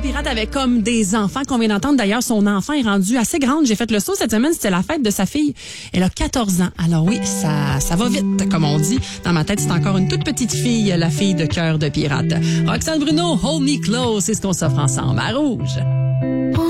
Pirate avec comme des enfants qu'on vient d'entendre. D'ailleurs, son enfant est rendu assez grande. J'ai fait le saut cette semaine. C'était la fête de sa fille. Elle a 14 ans. Alors oui, ça va vite, comme on dit. Dans ma tête, c'est encore une toute petite fille, la fille de cœur de pirate. Roxane Bruno, Hold Me Close, c'est ce qu'on s'offre ensemble à Rouge.